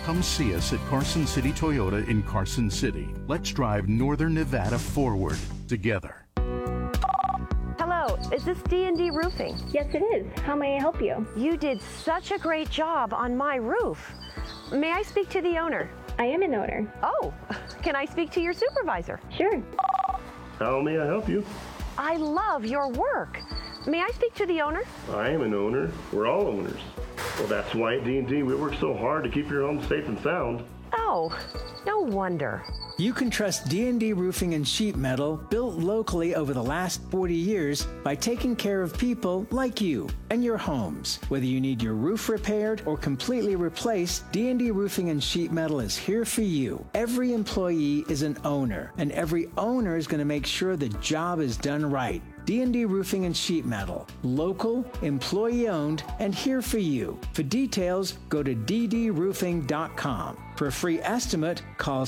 Come see us at Carson City Toyota in Carson City. Let's drive Northern Nevada forward together. Hello, is this D&D Roofing? Yes, it is. How may I help you? You did such a great job on my roof. May I speak to the owner? I am an owner. Oh, can I speak to your supervisor? Sure. How may I help you? I love your work. May I speak to the owner? I am an owner. We're all owners. Well, that's why at D&D we work so hard to keep your home safe and sound. Oh, no wonder. You can trust D&D Roofing and Sheet Metal, built locally over the last 40 years, by taking care of people like you and your homes. Whether you need your roof repaired or completely replaced, D&D Roofing and Sheet Metal is here for you. Every employee is an owner, and every owner is going to make sure the job is done right. D&D Roofing and Sheet Metal. Local, employee-owned, and here for you. For details, go to ddroofing.com. For a free estimate, call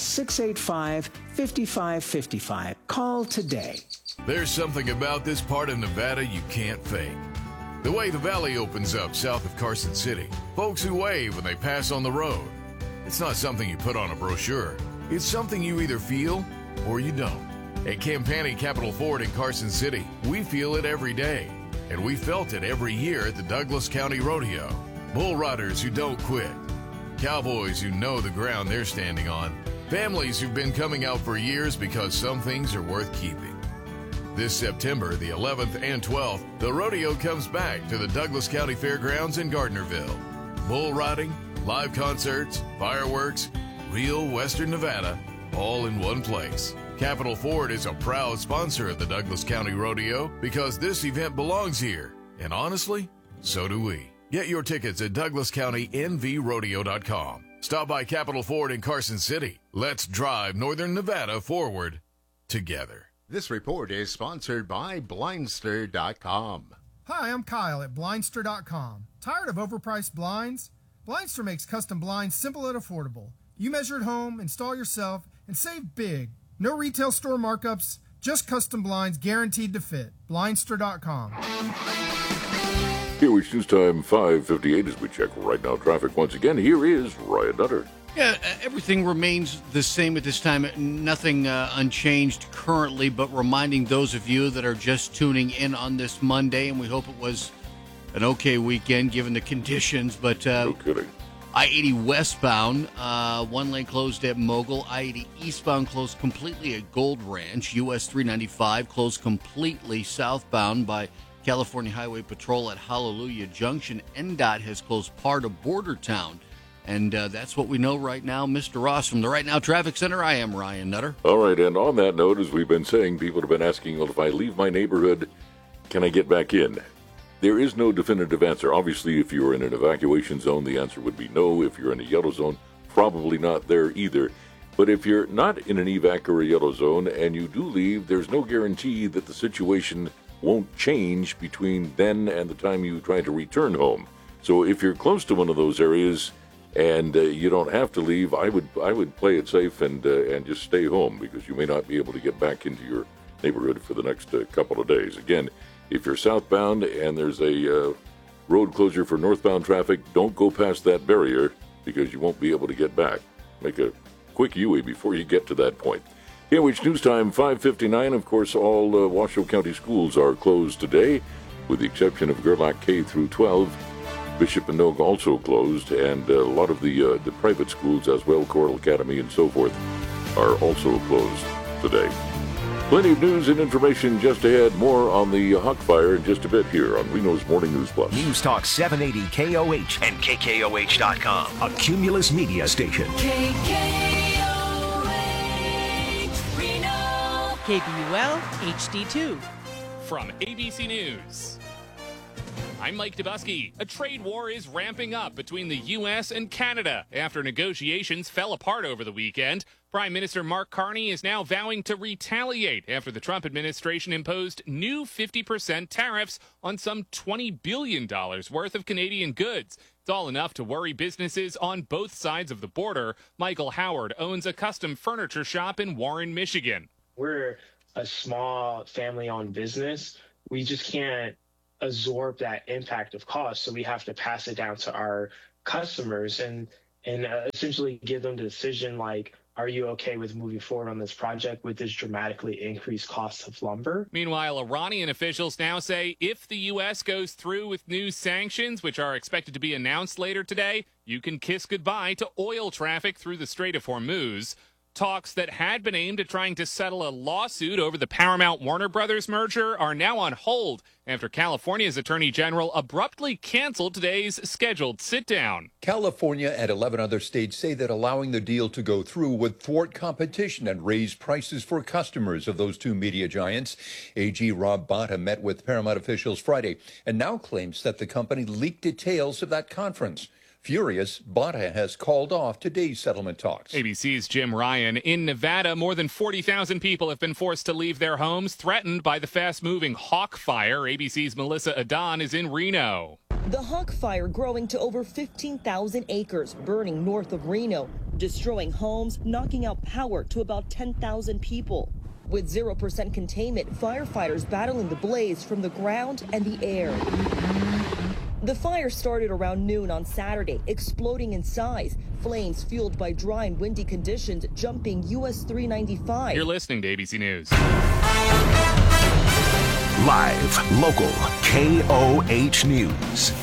685-5555. Call today. There's something about this part of Nevada you can't fake. The way the valley opens up south of Carson City. Folks who wave when they pass on the road. It's not something you put on a brochure. It's something you either feel or you don't. At Campani Capital Ford in Carson City, we feel it every day. And we felt it every year at the Douglas County Rodeo. Bull riders who don't quit. Cowboys who know the ground they're standing on. Families who've been coming out for years because some things are worth keeping. This September, the 11th and 12th, the rodeo comes back to the Douglas County Fairgrounds in Gardnerville. Bull riding, live concerts, fireworks, real Western Nevada, all in one place. Capital Ford is a proud sponsor of the Douglas County Rodeo because this event belongs here. And honestly, so do we. Get your tickets at DouglasCountyNVRodeo.com. Stop by Capital Ford in Carson City. Let's drive Northern Nevada forward together. This report is sponsored by Blindster.com. Hi, I'm Kyle at Blindster.com. Tired of overpriced blinds? Blindster makes custom blinds simple and affordable. You measure at home, install yourself, and save big. No retail store markups, just custom blinds guaranteed to fit. Blindster.com. Here we News Time 5:58 as we check right now traffic once again. Here is Ryan Nutter. Yeah, everything remains the same at this time. Nothing unchanged currently, but reminding those of you that are just tuning in on this Monday, and we hope it was an okay weekend given the conditions. But no kidding. I-80 westbound, one lane closed at Mogul. I-80 eastbound closed completely at Gold Ranch. US 395 closed completely southbound by California Highway Patrol at Hallelujah Junction. NDOT has closed part of Bordertown. And that's what we know right now. Mr. Ross from the Right Now Traffic Center, I am Ryan Nutter. All right, and on that note, as we've been saying, people have been asking, well, if I leave my neighborhood, can I get back in? There is no definitive answer. Obviously, if you're in an evacuation zone, the answer would be no. If you're in a yellow zone, probably not there either. But if you're not in an evac or a yellow zone and you do leave, there's no guarantee that the situation won't change between then and the time you try to return home. So if you're close to one of those areas and you don't have to leave, I would play it safe and just stay home, because you may not be able to get back into your neighborhood for the next couple of days. Again, if you're southbound and there's a road closure for northbound traffic, don't go past that barrier because you won't be able to get back. Make a quick U-turn before you get to that point. KOH News Time 5:59. Of course, all Washoe County schools are closed today, with the exception of Gerlach K through 12. Bishop and Nogue also closed, and a lot of the private schools as well, Coral Academy and so forth, are also closed today. Plenty of news and information just ahead. More on the Hawk Fire in just a bit here on Reno's Morning News Plus. News Talk 780 KOH and KKOH.com, a Cumulus media station. KKOH Reno. KBUL HD2. From ABC News, I'm Mike Dubusky. A trade war is ramping up between the U.S. and Canada after negotiations fell apart over the weekend. Prime Minister Mark Carney is now vowing to retaliate after the Trump administration imposed new 50% tariffs on some $20 billion worth of Canadian goods. It's all enough to worry businesses on both sides of the border. Michael Howard owns a custom furniture shop in Warren, Michigan. We're a small family-owned business. We just can't absorb that impact of cost, so we have to pass it down to our customers. And and essentially give them the decision, like, are you okay with moving forward on this project with this dramatically increased cost of lumber? Meanwhile, Iranian officials now say if the U.S. goes through with new sanctions, which are expected to be announced later today, you can kiss goodbye to oil traffic through the Strait of Hormuz. Talks that had been aimed at trying to settle a lawsuit over the Paramount-Warner Brothers merger are now on hold after California's Attorney General abruptly canceled today's scheduled sit-down. California and 11 other states say that allowing the deal to go through would thwart competition and raise prices for customers of those two media giants. AG Rob Bonta met with Paramount officials Friday and now claims that the company leaked details of that conference. Furious, Bonta has called off today's settlement talks. ABC's Jim Ryan. In Nevada, more than 40,000 people have been forced to leave their homes, threatened by the fast-moving Hawk Fire. ABC's Melissa Adon is in Reno. The Hawk Fire growing to over 15,000 acres, burning north of Reno, destroying homes, knocking out power to about 10,000 people. With 0% containment, firefighters battling the blaze from the ground and the air. The fire started around noon on Saturday, exploding in size. Flames fueled by dry and windy conditions jumping US 395. You're listening to ABC News. Live, local, KOH News.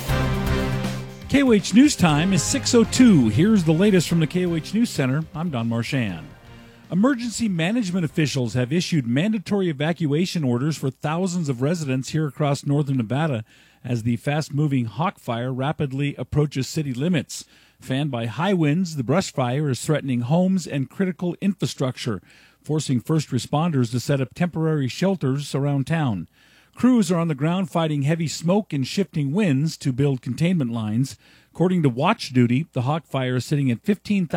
KOH News Time is 6:02. Here's the latest from the KOH News Center. I'm Don Marchand. Emergency management officials have issued mandatory evacuation orders for thousands of residents here across northern Nevada as the fast-moving Hawk Fire rapidly approaches city limits. Fanned by high winds, the brush fire is threatening homes and critical infrastructure, forcing first responders to set up temporary shelters around town. Crews are on the ground fighting heavy smoke and shifting winds to build containment lines. According to Watch Duty, the Hawk Fire is sitting at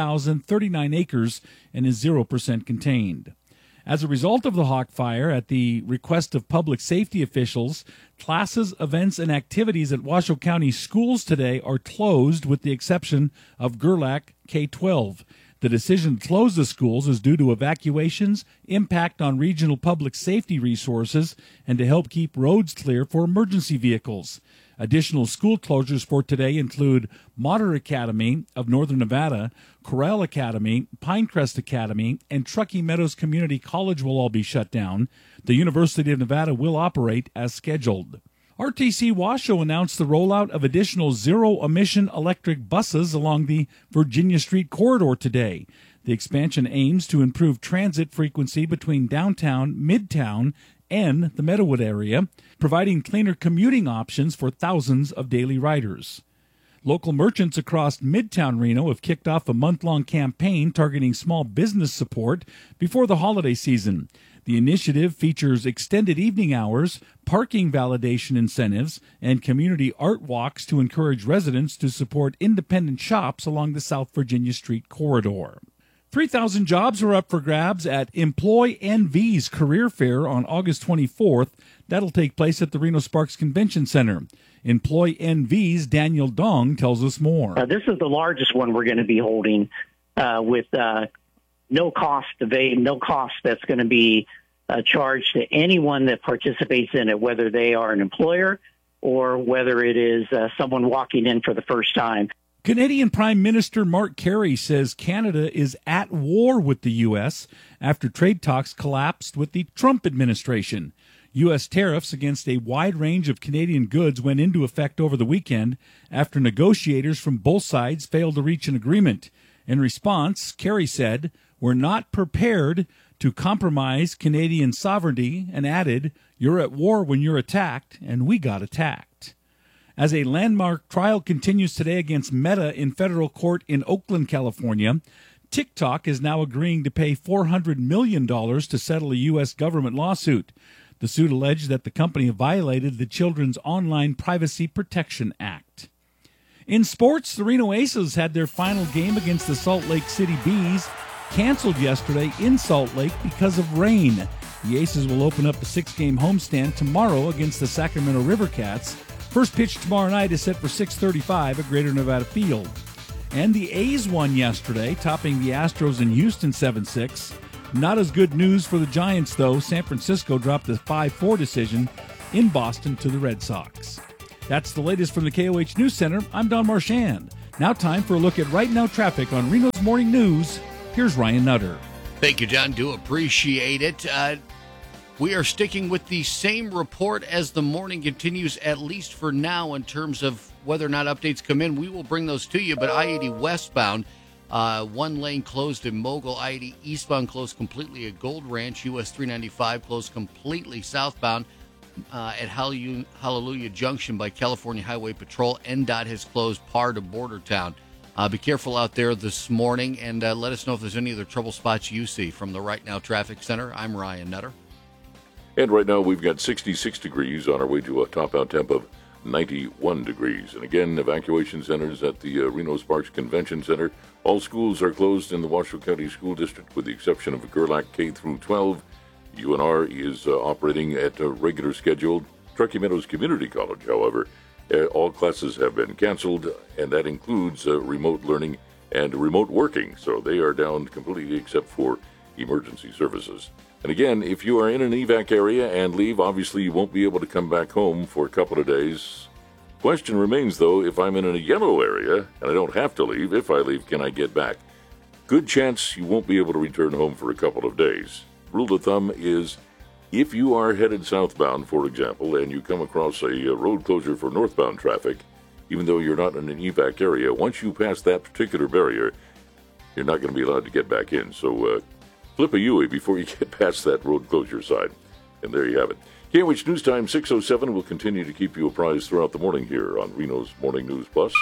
15,039 acres and is 0% contained. As a result of the Hawk Fire, at the request of public safety officials, classes, events, and activities at Washoe County schools today are closed with the exception of Gerlach K-12. The decision to close the schools is due to evacuations, impact on regional public safety resources, and to help keep roads clear for emergency vehicles. Additional school closures for today include Mater Academy of Northern Nevada, Corral Academy, Pinecrest Academy, and Truckee Meadows Community College will all be shut down. The University of Nevada will operate as scheduled. RTC Washoe announced the rollout of additional zero-emission electric buses along the Virginia Street corridor today. The expansion aims to improve transit frequency between downtown, midtown, and the Meadowood area, providing cleaner commuting options for thousands of daily riders. Local merchants across Midtown Reno have kicked off a month-long campaign targeting small business support before the holiday season. The initiative features extended evening hours, parking validation incentives, and community art walks to encourage residents to support independent shops along the South Virginia Street corridor. 3,000 jobs are up for grabs at Employ NV's career fair on August 24th. That'll take place at the Reno Sparks Convention Center. Employ NV's Daniel Dong tells us more. This is the largest one we're going to be holding with no cost that's going to be charged to anyone that participates in it, whether they are an employer or whether it is someone walking in for the first time. Canadian Prime Minister Mark Carey says Canada is at war with the U.S. after trade talks collapsed with the Trump administration. U.S. tariffs against a wide range of Canadian goods went into effect over the weekend after negotiators from both sides failed to reach an agreement. In response, Carey said, "We're not prepared to compromise Canadian sovereignty," and added, "You're at war when you're attacked, and we got attacked." As a landmark trial continues today against Meta in federal court in Oakland, California, TikTok is now agreeing to pay $400 million to settle a U.S. government lawsuit. The suit alleged that the company violated the Children's Online Privacy Protection Act. In sports, the Reno Aces had their final game against the Salt Lake City Bees canceled yesterday in Salt Lake because of rain. The Aces will open up a 6-game homestand tomorrow against the Sacramento River Cats. First pitch tomorrow night is set for 6:35 at Greater Nevada Field. And the A's won yesterday, topping the Astros in Houston 7-6. Not as good news for the Giants, though. San Francisco dropped a 5-4 decision in Boston to the Red Sox. That's the latest from the KOH News Center. I'm Don Marchand. Now time for a look at Right Now traffic on Reno's Morning News. Here's Ryan Nutter. Thank you, John. Do appreciate it. We are sticking with the same report as the morning continues, at least for now, in terms of whether or not updates come in. We will bring those to you, but I-80 westbound, one lane closed in Mogul. I-80 eastbound closed completely at Gold Ranch. US 395 closed completely southbound at Hallelujah Junction by California Highway Patrol. NDOT has closed part of Bordertown. Be careful out there this morning, and let us know if there's any other trouble spots you see. From the Right Now Traffic Center, I'm Ryan Nutter. And right now we've got 66 degrees on our way to a top-out temp of 91 degrees. And again, evacuation centers at the Reno Sparks Convention Center. All schools are closed in the Washoe County School District with the exception of Gerlach K through 12. UNR is operating at a regular schedule. Truckee Meadows Community College, however, all classes have been canceled, and that includes remote learning and remote working. So they are down completely except for emergency services. And again, if you are in an evac area and leave, obviously you won't be able to come back home for a couple of days. Question remains, though, if I'm in a yellow area and I don't have to leave, if I leave, can I get back? Good chance you won't be able to return home for a couple of days. Rule of thumb is if you are headed southbound, for example, and you come across a road closure for northbound traffic, even though you're not in an evac area, once you pass that particular barrier, you're not going to be allowed to get back in. So flip a U-ey before you get past that road closure side. And there you have it. KOH News Time 6:07 will continue to keep you apprised throughout the morning here on Reno's Morning News Plus.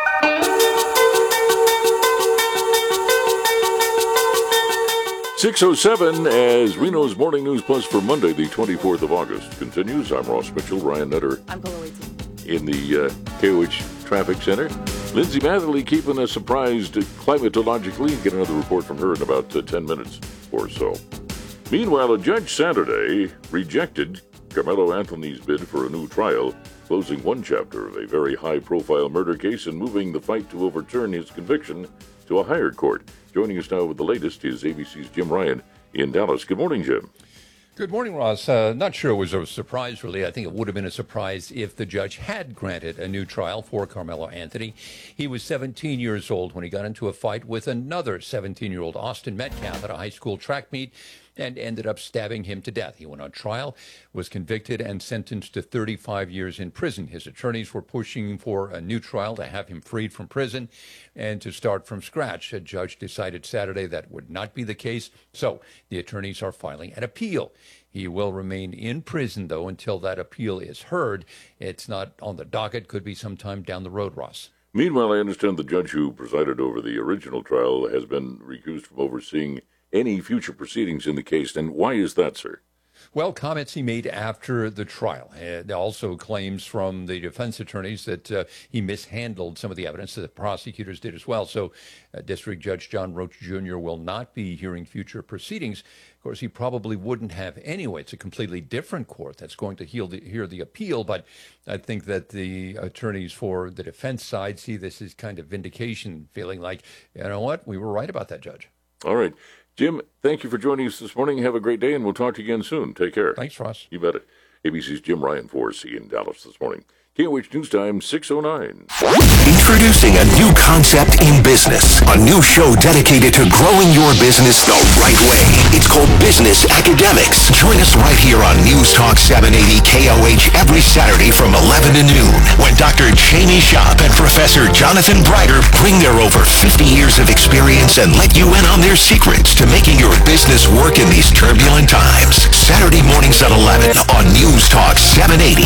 6:07 as Reno's Morning News Plus for Monday, the 24th of August continues. I'm Ross Mitchell, Ryan Nutter. I'm Chloe. In the KOH Traffic Center. Lindsay Matherly keeping us surprised climatologically. Get another report from her in about 10 minutes or so. Meanwhile, a judge Saturday rejected Carmelo Anthony's bid for a new trial, closing one chapter of a very high-profile murder case and moving the fight to overturn his conviction to a higher court. Joining us now with the latest is ABC's Jim Ryan in Dallas. Good morning, Jim. Good morning, Ross. Not sure it was a surprise, really. I think it would have been a surprise if the judge had granted a new trial for Carmelo Anthony. He was 17 years old when he got into a fight with another 17-year-old, Austin Metcalf, at a high school track meet and ended up stabbing him to death. He went on trial, was convicted, and sentenced to 35 years in prison. His attorneys were pushing for a new trial to have him freed from prison and to start from scratch. A judge decided Saturday that would not be the case, so the attorneys are filing an appeal. He will remain in prison, though, until that appeal is heard. It's not on the docket. Could be sometime down the road, Ross. Meanwhile, I understand the judge who presided over the original trial has been recused from overseeing any future proceedings in the case. And why is that, sir? Well, comments he made after the trial. Also claims from the defense attorneys that he mishandled some of the evidence that the prosecutors did as well. So District Judge John Roach Jr. will not be hearing future proceedings. Of course, he probably wouldn't have anyway. It's a completely different court that's going to hear the appeal. But I think that the attorneys for the defense side see this as kind of vindication, feeling like, you know what, we were right about that, Judge. All right. Jim, thank you for joining us this morning. Have a great day, and we'll talk to you again soon. Take care. Thanks, Ross. You bet it. ABC's Jim Ryan for us in Dallas this morning. KOH News Time 6:09. Introducing a new concept in business. A new show dedicated to growing your business the right way. It's called Business Academics. Join us right here on News Talk 780 KOH every Saturday from 11 to noon when Dr. Jamie Shop and Professor Jonathan Brighter bring their over 50 years of experience and let you in on their secrets to making your business work in these turbulent times. Saturday mornings at 11 on News Talk 780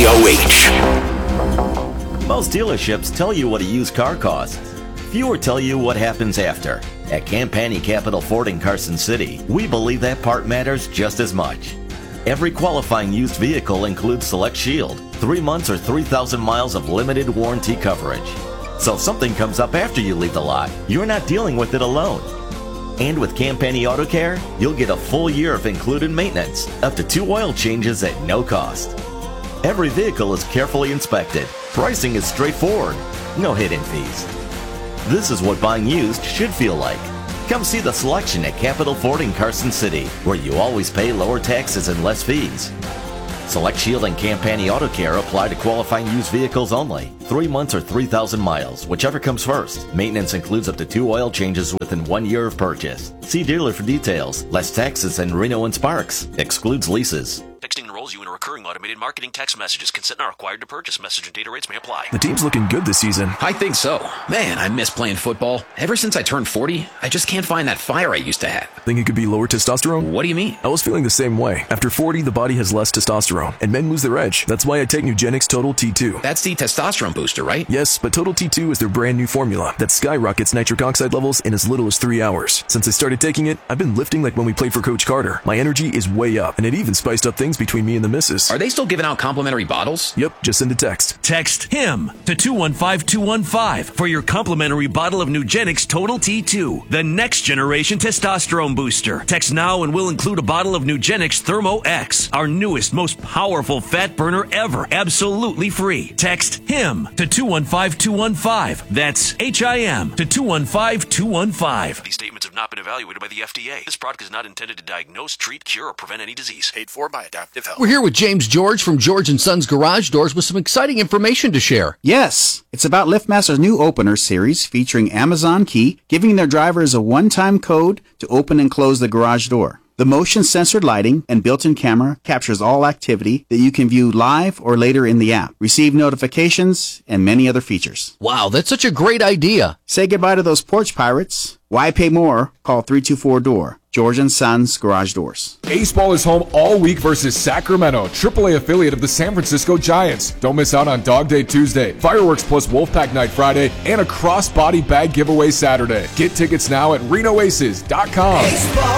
KOH. Most dealerships tell you what a used car costs. Fewer tell you what happens after. At Campani Capital Ford in Carson City, we believe that part matters just as much. Every qualifying used vehicle includes Select Shield, 3 months or 3,000 miles of limited warranty coverage. So if something comes up after you leave the lot, you're not dealing with it alone. And with Campani Auto Care, you'll get a full year of included maintenance, up to 2 oil changes at no cost. Every vehicle is carefully inspected. Pricing is straightforward. No hidden fees. This is what buying used should feel like. Come see the selection at Capital Ford in Carson City, where you always pay lower taxes and less fees. Select Shield and Campani Auto Care apply to qualifying used vehicles only. 3 months or 3,000 miles, whichever comes first. Maintenance includes up to 2 oil changes within 1 year of purchase. See dealer for details. Less taxes in Reno and Sparks. Excludes leases. Texting enrolls you in a recurring automated marketing text messages. Consent not required to purchase. Message and data rates may apply. The team's looking good this season. I think so. Man, I miss playing football. Ever since I turned 40, I just can't find that fire I used to have. Think it could be lower testosterone? What do you mean? I was feeling the same way. After 40, the body has less testosterone, and men lose their edge. That's why I take Nugenix Total T2. That's the testosterone booster, right? Yes, but Total T2 is their brand new formula that skyrockets nitric oxide levels in as little as 3 hours. Since I started taking it, I've been lifting like when we played for Coach Carter. My energy is way up, and it even spiced up things between me and the missus. Are they still giving out complimentary bottles? Yep, just send a text. Text HIM to 215215 for your complimentary bottle of Nugenix Total T2, the next generation testosterone booster. Text now and we'll include a bottle of Nugenix Thermo X, our newest, most powerful fat burner ever, absolutely free. Text HIM to 215215. That's HIM to 215215. These statements have not been evaluated by the FDA. This product is not intended to diagnose, treat, cure, or prevent any disease. Paid for by Adaptive Health. We're here with James George from George & Sons Garage Doors with some exciting information to share. Yes, it's about LiftMaster's new opener series featuring Amazon Key, giving their drivers a one-time code to open and close the garage door. The motion-sensored lighting and built-in camera captures all activity that you can view live or later in the app, receive notifications, and many other features. Wow, that's such a great idea. Say goodbye to those porch pirates. Why pay more? Call 324-DOOR. George & Sons Garage Doors. Ace Ball is home all week versus Sacramento, AAA affiliate of the San Francisco Giants. Don't miss out on Dog Day Tuesday, Fireworks plus Wolfpack Night Friday, and a cross-body bag giveaway Saturday. Get tickets now at RenoAces.com.